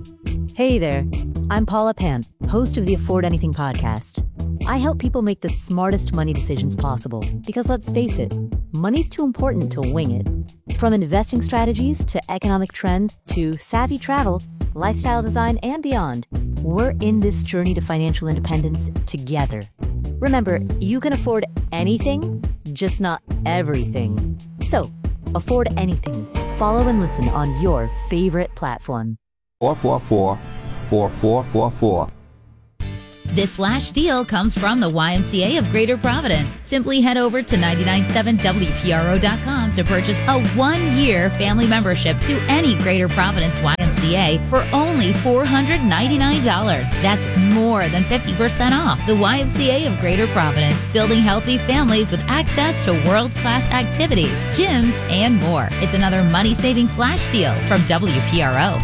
Hey there, I'm Paula Pant, host of the Afford Anything podcast. I help people make the smartest money decisions possible because let's face it, money's too important to wing it. From investing strategies to economic trends to savvy travel, lifestyle design, and beyond, we're in this journey to financial independence together. Remember, you can afford anything, just not everything. So, afford anything. Follow and listen on your favorite platform. 444-4444. This flash deal comes from the YMCA of Greater Providence. Simply head over to 997WPRO.com to purchase a 1-year family membership to any Greater Providence YMCA for only $499. That's more than 50% off. The YMCA of Greater Providence, building healthy families with access to world-class activities, gyms, and more. It's another money-saving flash deal from WPRO.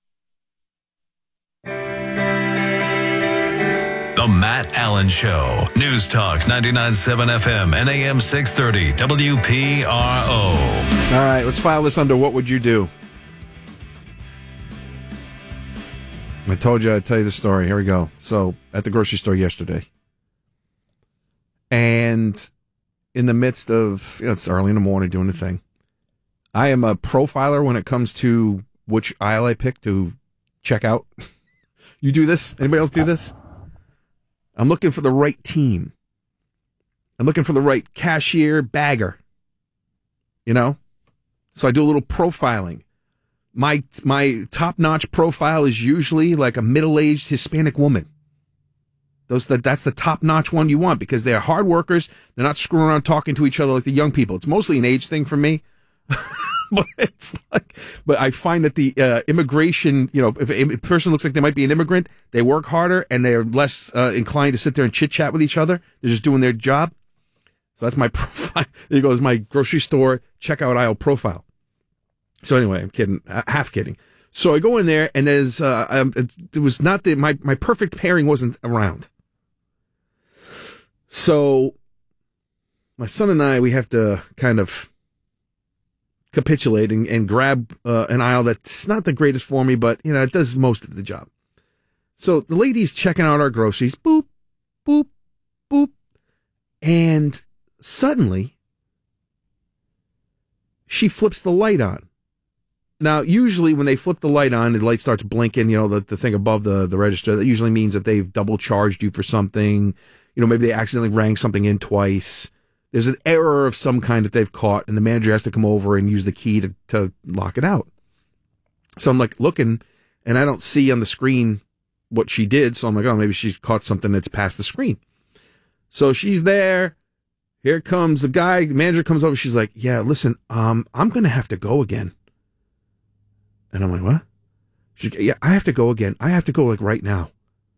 The Matt Allen Show. News Talk 99.7 FM and AM 630 WPRO. All right, let's file this under What Would You Do? I told you I'd tell you the story. Here we go. So, at the grocery store yesterday. And in the midst of, it's early in the morning doing the thing. I am a profiler when it comes to which aisle I pick to check out. You do this? Anybody else do this? I'm looking for the right team. I'm looking for the right cashier bagger. You know? So I do a little profiling. My top-notch profile is usually like a middle-aged Hispanic woman. That's the top-notch one you want because they're hard workers. They're not screwing around talking to each other like the young people. It's mostly an age thing for me. But I find that the immigration, if a person looks like they might be an immigrant, they work harder and they're less inclined to sit there and chit chat with each other. They're just doing their job. So that's my profile. There goes my grocery store checkout aisle profile. So anyway, I'm kidding, half kidding. So I go in there and there's it was not my perfect pairing wasn't around. So my son and I, we have to kind of capitulate and grab an aisle that's not the greatest for me, but it does most of the job. So the lady's checking out our groceries, boop, boop, boop, and suddenly she flips the light on. Now, usually when they flip the light on, the light starts blinking, the thing above the register. That usually means that they've double charged you for something. Maybe they accidentally rang something in twice. There's an error of some kind that they've caught, and the manager has to come over and use the key to lock it out. So I'm like looking, and I don't see on the screen what she did. So I'm like, oh, maybe she's caught something that's past the screen. So she's there. Here comes the manager comes over. She's like, yeah, listen, I'm going to have to go again. And I'm like, what? She's like, yeah, I have to go again. I have to go like right now.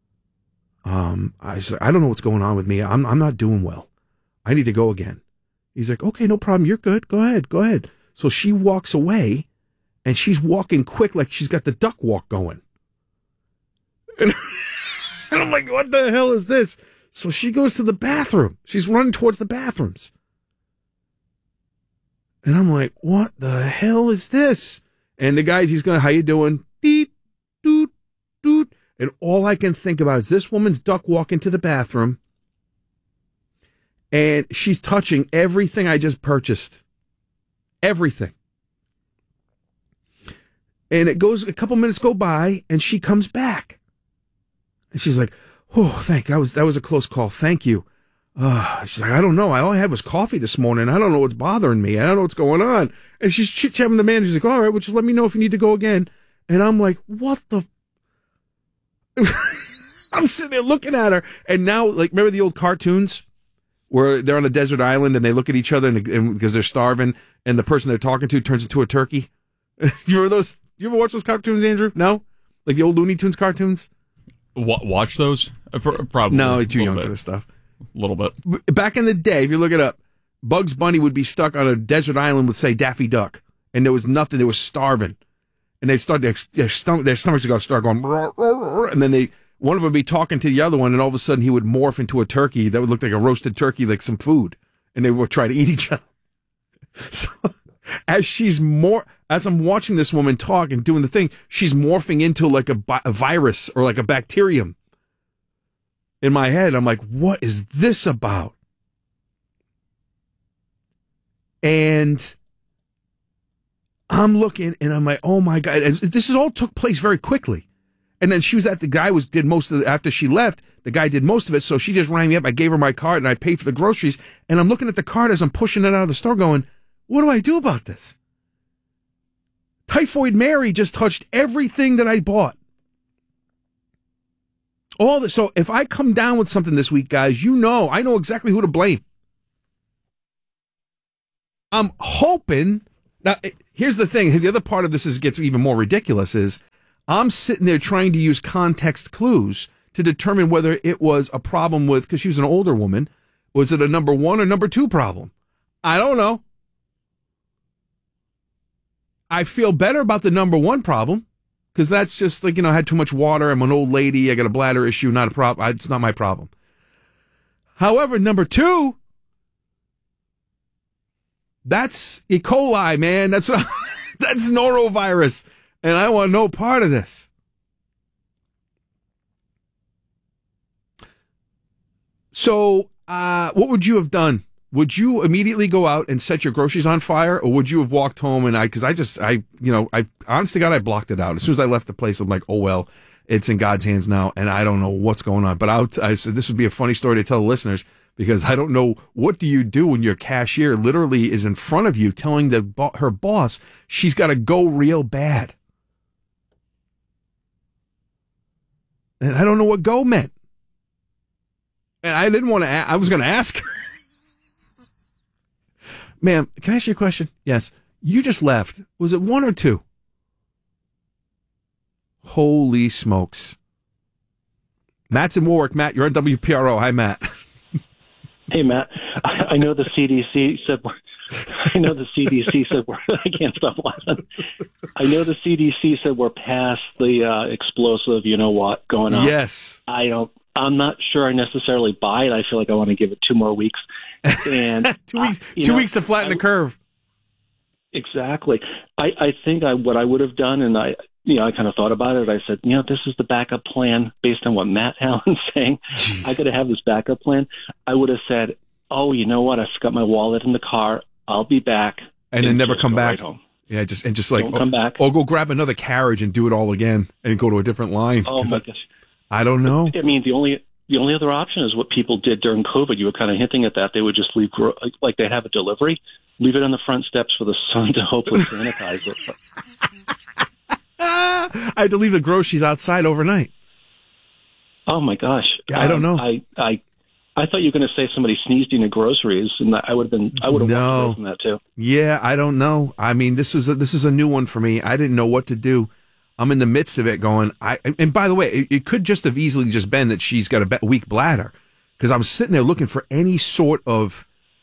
I don't know what's going on with me. I'm not doing well. I need to go again. He's like, okay, no problem. You're good. Go ahead. So she walks away and she's walking quick like she's got the duck walk going. And I'm like, what the hell is this? So she goes to the bathroom. She's running towards the bathrooms. And I'm like, what the hell is this? And the guy, he's going, how you doing? Deet, doot, doot. And all I can think about is this woman's duck walking to the bathroom. And she's touching everything I just purchased. Everything. And a couple minutes go by, and she comes back. And she's like, oh, that was a close call. Thank you. She's like, I don't know. All I had was coffee this morning. I don't know what's bothering me. I don't know what's going on. And she's chit-chatting with the manager. She's like, all right, well, just let me know if you need to go again. And I'm like, what the... I'm sitting there looking at her. And now, remember the old cartoons? Where they're on a desert island and they look at each other and because they're starving and the person they're talking to turns into a turkey. You remember those? You ever watch those cartoons, Andrew? No? Like the old Looney Tunes cartoons? Watch those? Probably. No, too young for this stuff. A little bit. Back in the day, if you look it up, Bugs Bunny would be stuck on a desert island with, say, Daffy Duck. And there was nothing. They were starving. And they'd start, their stomachs would start going, and then one of them would be talking to the other one, and all of a sudden he would morph into a turkey that would look like a roasted turkey, like some food, and they would try to eat each other. So as she's as I'm watching this woman talk and doing the thing, she's morphing into like a virus or like a bacterium. In my head, I'm like, what is this about? And I'm looking and I'm like, oh my God. And this all took place very quickly. And then she was at the guy did most of it after she left. The guy did most of it. So she just rang me up. I gave her my card and I paid for the groceries. And I'm looking at the card as I'm pushing it out of the store going, what do I do about this? Typhoid Mary just touched everything that I bought. All this. So if I come down with something this week, guys, I know exactly who to blame. I'm hoping. Now, here's the thing. The other part of this gets even more ridiculous is I'm sitting there trying to use context clues to determine whether it was a problem with, because she was an older woman, was it a number 1 or number 2 problem? I don't know. I feel better about the number 1 problem because that's just like, I had too much water. I'm an old lady. I got a bladder issue. Not a problem. It's not my problem. However, number 2, that's E. coli, man. That's norovirus. And I want no part of this. So, what would you have done? Would you immediately go out and set your groceries on fire, or would you have walked home and honest to God, I blocked it out. As soon as I left the place, I'm like, oh, well, it's in God's hands now, and I don't know what's going on. But I said this would be a funny story to tell the listeners, because I don't know, what do you do when your cashier literally is in front of you telling her boss she's got to go real bad? And I don't know what go meant. And I didn't want to I was going to ask her. Ma'am, can I ask you a question? Yes. You just left. Was it 1 or 2? Holy smokes. Matt's in Warwick. Matt, you're on WPRO. Hi, Matt. Hey, Matt. I know the CDC said I can't stop laughing. I know the CDC said we're past the explosive, going on. Yes. I'm not sure I necessarily buy it. I feel like I want to give it 2 more weeks. And 2 weeks. 2 weeks to flatten the curve. Exactly. I think what I would have done, and I kind of thought about it. I said, this is the backup plan based on what Matt Allen's saying. Jeez. I got to have this backup plan. I would have said, oh, you know what? I forgot my wallet in the car. I'll be back. And then never come back. Right home. Yeah, just like, come back. Or go grab another carriage and do it all again and go to a different line. Oh, my gosh. I don't know. I mean, the only other option is what people did during COVID. You were kind of hinting at that. They would just leave, like they'd have a delivery, leave it on the front steps for the son to hopefully sanitize it. I had to leave the groceries outside overnight. Oh my gosh! Yeah, I don't know. I thought you were going to say somebody sneezed in your groceries, and I would have walked away from that too. Yeah, I don't know. I mean, this is a new one for me. I didn't know what to do. I'm in the midst of it going, and by the way, it could just have easily just been that she's got a weak bladder, because I'm sitting there looking for any sort of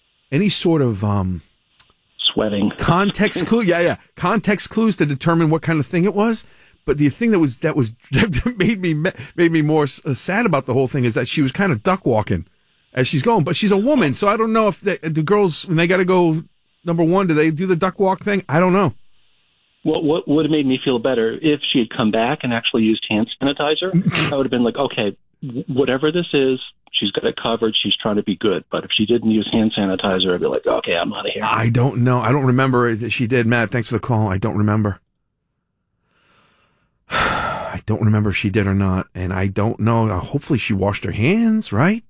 sweating context clue. Yeah. Context clues to determine what kind of thing it was. But the thing that made me more sad about the whole thing is that she was kind of duck walking as she's going, but she's a woman. So I don't know if the girls, when they got to go number 1, do they do the duck walk thing? I don't know. What would have made me feel better if she had come back and actually used hand sanitizer? I would have been like, okay, whatever this is, she's got it covered. She's trying to be good. But if she didn't use hand sanitizer, I'd be like, okay, I'm out of here. I don't know. I don't remember that she did. Matt, thanks for the call. I don't remember. I don't remember if she did or not. And I don't know. Hopefully she washed her hands, right?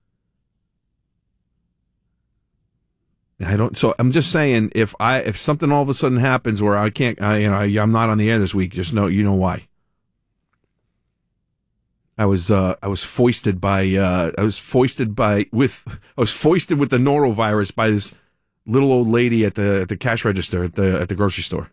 So I'm just saying, if something all of a sudden happens where I can't, I'm not on the air this week, just know, why. I was foisted with the norovirus by this little old lady at the cash register at the grocery store.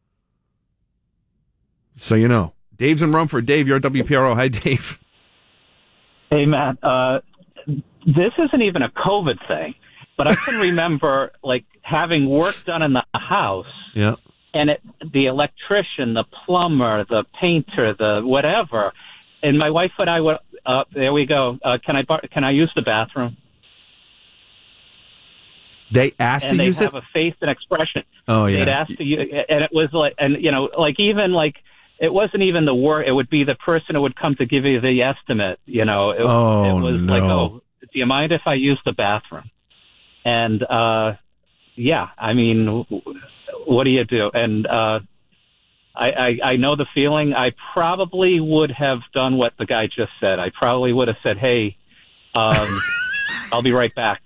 So Dave's in Rumford. Dave, you're at WPRO. Hi, Dave. Hey, Matt. This isn't even a COVID thing, but I can remember having work done in the house. Yeah. And the electrician, the plumber, the painter, the whatever. And my wife and I were, there we go. Can I use the bathroom? They asked to and use they it? have a face and expression. Oh, yeah. They'd ask to use, and it was like, and you know, like even like it wasn't even the work. It would be the person who would come to give you the estimate. You know, it was like, oh, do you mind if I use the bathroom? And yeah, I mean, what do you do? And I know the feeling. I probably would have done what the guy just said. I probably would have said, hey, I'll be right back.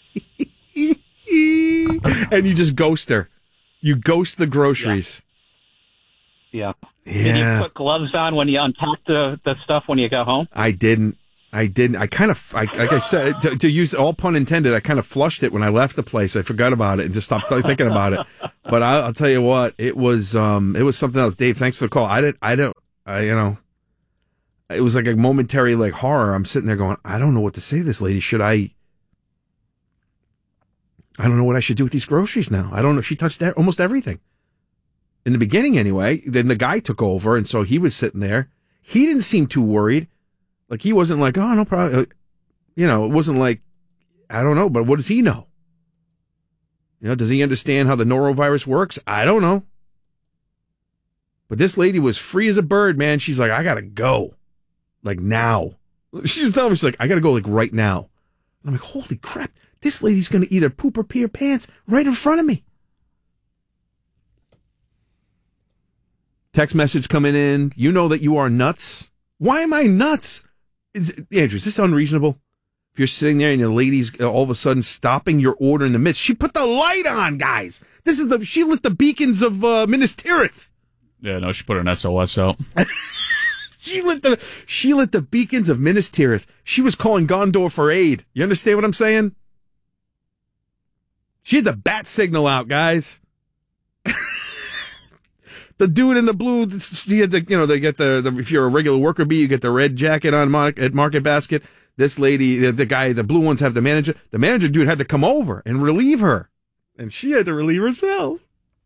And you just ghost her. You ghost the groceries. Yeah. Yeah. Did you put gloves on when you unpacked the stuff when you got home? I didn't. I kind of, like I said, to use all pun intended, I kind of flushed it when I left the place. I forgot about it and just stopped thinking about it. But I'll tell you what, it was something else. Dave, thanks for the call. You know, it was like a momentary like horror. I'm sitting there going, I don't know what to say to this lady. I don't know what I should do with these groceries now. I don't know. She touched almost everything. In the beginning anyway. Then the guy took over, and so he was sitting there. He didn't seem too worried. Like, he wasn't like, oh, no problem. You know, it wasn't like, I don't know, but what does he know? You know, does he understand how the norovirus works? I don't know. But this lady was free as a bird, man. She's like, I got to go. Like, now. She's telling me, she's like, I got to go, like, right now. And I'm like, holy crap. This lady's going to either poop or pee her pants right in front of me. Text message coming in. You know that you are nuts. Why am I nuts? Andrew, is this unreasonable? If you're sitting there and the lady's all of a sudden stopping your order in the midst. She put the light on, guys. She lit the beacons of Minas Tirith. Yeah, no, she put an SOS out. She lit the beacons of Minas Tirith. She was calling Gondor for aid. You understand what I'm saying? She had the bat signal out, guys. The dude in the blue, he had they get the if you're a regular worker bee, you get the red jacket on at Market Basket. This lady, the guy, the blue ones have the manager. The manager dude had to come over and relieve her. And she had to relieve herself.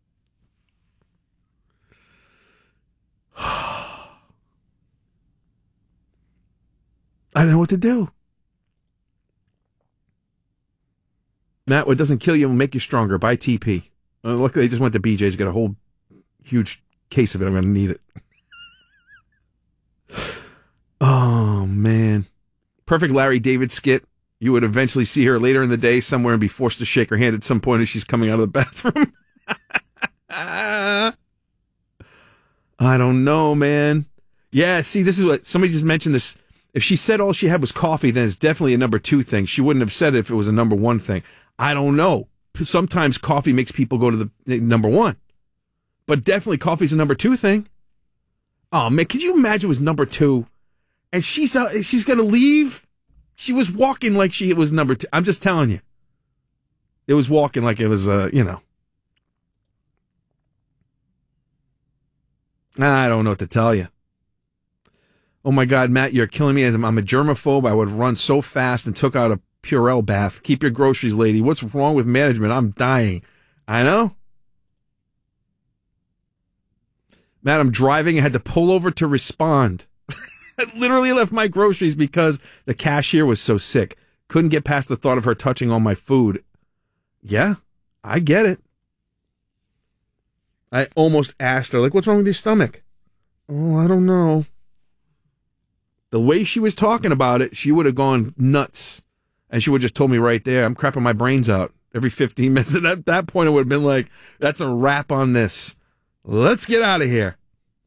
I don't know what to do. Matt, what doesn't kill you will make you stronger. Buy TP. Luckily, they just went to BJ's, got a whole huge case of it. I'm going to need it. Oh, man. Perfect Larry David skit. You would eventually see her later in the day somewhere and be forced to shake her hand at some point as she's coming out of the bathroom. I don't know, man. Yeah, see, this is what somebody just mentioned this. If she said all she had was coffee, then it's definitely a number 2 thing. She wouldn't have said it if it was a number 1 thing. I don't know. Sometimes coffee makes people go to the number 1. But definitely coffee's a number 2 thing. Oh, man, could you imagine it was number 2? And she's going to leave? She was walking like it was number 2. I'm just telling you. It was walking like it was, I don't know what to tell you. Oh, my God, Matt, you're killing me. I'm a germaphobe. I would run so fast and took out a Purell bath. Keep your groceries, lady. What's wrong with management? I'm dying. I know. Matt, I'm driving. I had to pull over to respond. I literally left my groceries because the cashier was so sick. Couldn't get past the thought of her touching all my food. Yeah, I get it. I almost asked her, like, what's wrong with your stomach? Oh, I don't know. The way she was talking about it, she would have gone nuts. And she would have just told me right there, I'm crapping my brains out every 15 minutes. And at that point, it would have been like, that's a wrap on this. Let's get out of here.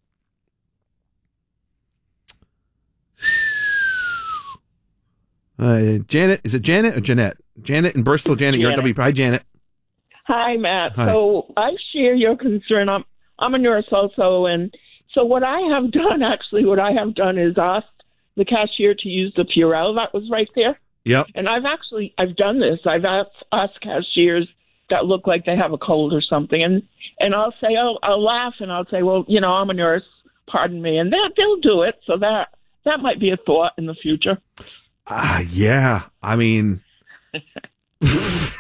Janet, is it Janet or Jeanette? Janet in Bristol. Janet, you're at WP. Hi, Janet. Hi, Matt. Hi. So I share your concern. I'm a nurse also, and so what I have done is asked the cashier to use the Purell that was right there. Yep. And I've done this. I've asked cashiers that look like they have a cold or something, and I'll say, I'll laugh and I'll say, well, I'm a nurse, pardon me, and they'll do it. So that might be a thought in the future. Yeah. I mean, this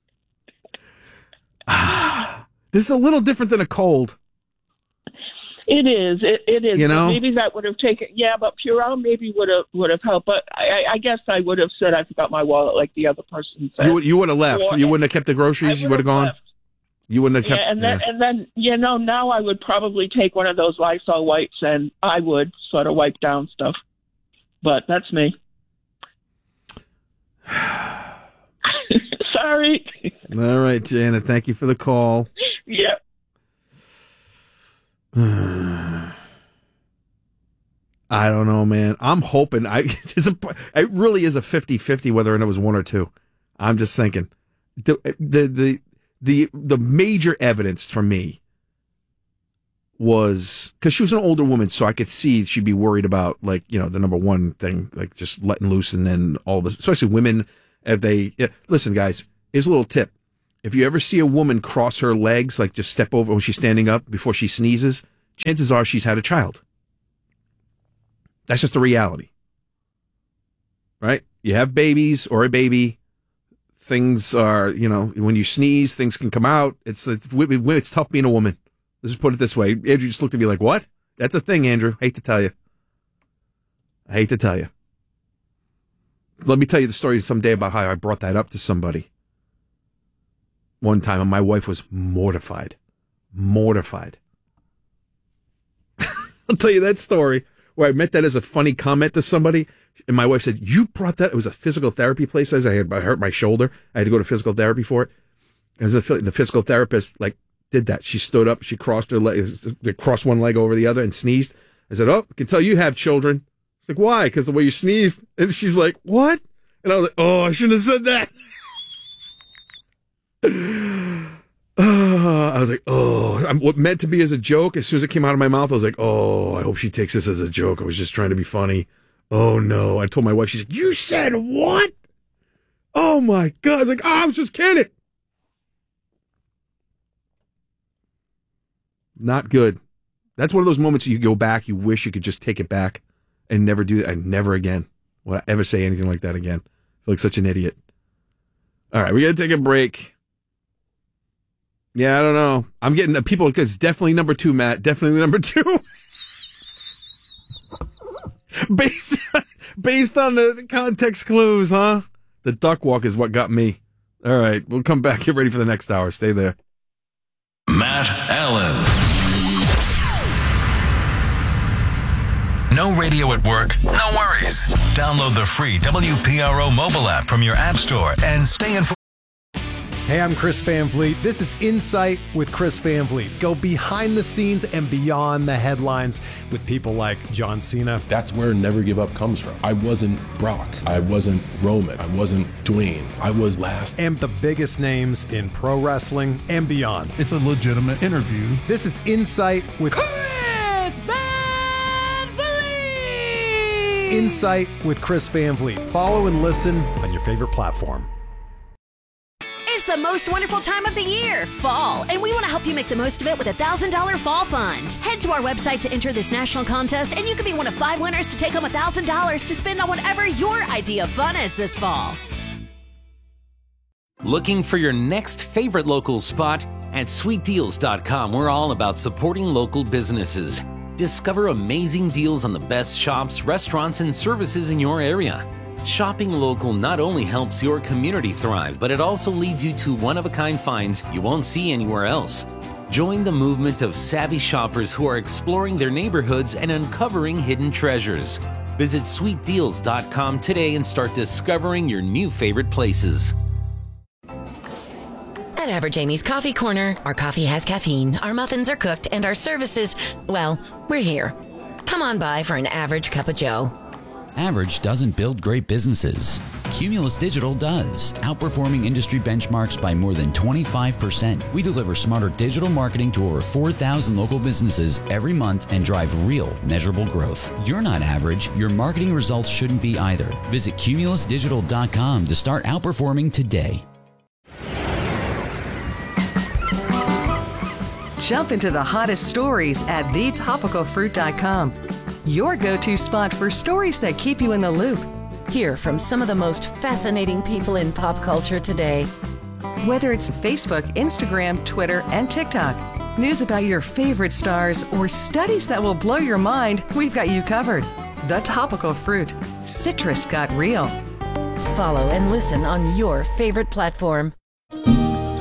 is a little different than a cold. It is. It is. You know? Maybe that would have taken. Yeah, but Purell maybe would have helped. But I guess I would have said I forgot my wallet, like the other person said. You would have left. You wouldn't have kept the groceries. You would have gone. Left. You wouldn't have kept. Yeah, and then now I would probably take one of those Lysol wipes and I would sort of wipe down stuff. But that's me. Sorry. All right, Janet. Thank you for the call. Yeah. I don't know, man. I'm hoping it really is a 50-50 whether or not it was one or two. I'm just thinking the major evidence for me was because she was an older woman, so I could see she'd be worried about the number one thing, like just letting loose, and then all of this, especially women, if they listen, guys. Here's a little tip. If you ever see a woman cross her legs, like just step over when she's standing up before she sneezes, chances are she's had a child. That's just the reality. Right? You have babies or a baby. Things are, when you sneeze, things can come out. It's tough being a woman. Let's just put it this way. Andrew just looked at me like, what? That's a thing, Andrew. I hate to tell you. Let me tell you the story someday about how I brought that up to somebody. One time, and my wife was mortified. I'll tell you that story where I meant that as a funny comment to somebody, and my wife said, "You brought that?" It was a physical therapy place. I hurt my shoulder. I had to go to physical therapy for it. It was the physical therapist did that. She stood up, she crossed her leg, crossed one leg over the other, and sneezed. I said, "Oh, I can tell you have children." She's like, "Why?" "Because the way you sneezed." And she's like, "What?" And I was like, "Oh, I shouldn't have said that." I was like, what meant to be as a joke, as soon as it came out of my mouth, I was like, oh, I hope she takes this as a joke. I was just trying to be funny. Oh, no. I told my wife, she's like, you said what? Oh, my God. I was like, I was just kidding. Not good. That's one of those moments you go back, you wish you could just take it back and never do that. And never again will I ever say anything like that again. I feel like such an idiot. All right, we got to take a break. Yeah, I don't know. I'm getting the people. It's definitely number two, Matt. Definitely number two. based on the context clues, huh? The duck walk is what got me. All right, we'll come back. Get ready for the next hour. Stay there. Matt Allen. No radio at work? No worries. Download the free WPRO mobile app from your app store and stay informed. Hey, I'm Chris Van Vliet. This is Insight with Chris Van Vliet. Go behind the scenes and beyond the headlines with people like John Cena. That's where Never Give Up comes from. I wasn't Brock. I wasn't Roman. I wasn't Dwayne. I was last. And the biggest names in pro wrestling and beyond. It's a legitimate interview. This is Insight with Chris Van Vliet. Insight with Chris Van Vliet. Follow and listen on your favorite platform. It's the most wonderful time of the year, fall, and we want to help you make the most of it with a $1,000 fall fund. Head to our website to enter this national contest, and you could be one of 5 winners to take home $1,000 to spend on whatever your idea of fun is this fall. Looking for your next favorite local spot? At sweetdeals.com, we're all about supporting local businesses. Discover amazing deals on the best shops, restaurants, and services in your area. Shopping local not only helps your community thrive, but it also leads you to one-of-a-kind finds you won't see anywhere else. Join the movement of savvy shoppers who are exploring their neighborhoods and uncovering hidden treasures. Visit sweetdeals.com today and start discovering your new favorite places. At Average Amy's Coffee Corner, our coffee has caffeine, our muffins are cooked, and our services, well, we're here. Come on by for an average cup of joe. Average doesn't build great businesses. Cumulus Digital does, outperforming industry benchmarks by more than 25%. We deliver smarter digital marketing to over 4,000 local businesses every month and drive real, measurable growth. You're not average. Your marketing results shouldn't be either. Visit cumulusdigital.com to start outperforming today. Jump into the hottest stories at thetopicalfruit.com. Your go-to spot for stories that keep you in the loop. Hear from some of the most fascinating people in pop culture today. Whether it's Facebook, Instagram, Twitter, and TikTok, news about your favorite stars, or studies that will blow your mind, we've got you covered. The Topical Fruit. Citrus got real. Follow and listen on your favorite platform.